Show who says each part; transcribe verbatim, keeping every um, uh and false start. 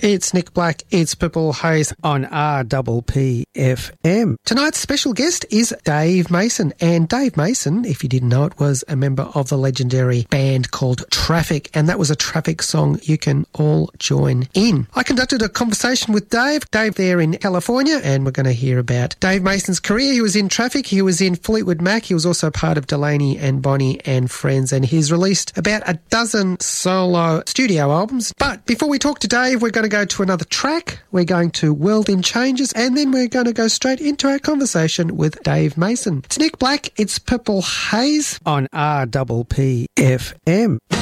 Speaker 1: It's Nick Black, it's Purple Haze on R P P F M. Tonight's special guest is Dave Mason, and Dave Mason, if you didn't know it, was a member of the legendary band called Traffic, and that was a Traffic song you can all join in. I conducted a conversation with Dave, Dave there in California, and we're going to hear about Dave Mason's career. He was in Traffic, he was in Fleetwood Mac, he was also part of Delaney and Bonnie and Friends, and he's released about a dozen solo studio albums. But before we talk to Dave, we're going to go to another track. We're going to World in Changes, and then we're going to go straight into our conversation with Dave Mason. It's Nick Black, it's Purple Haze on R P P F M.